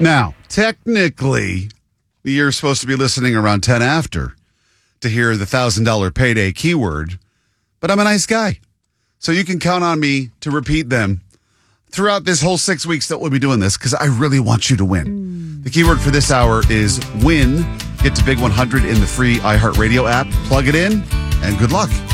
Now, technically, you're supposed to be listening around 10 after to hear the $1,000 payday keyword, but I'm a nice guy. So you can count on me to repeat them throughout this whole 6 weeks that we'll be doing this because I really want you to win. The keyword for this hour is win. Get to Big 100 in the free iHeartRadio app. Plug it in, and good luck.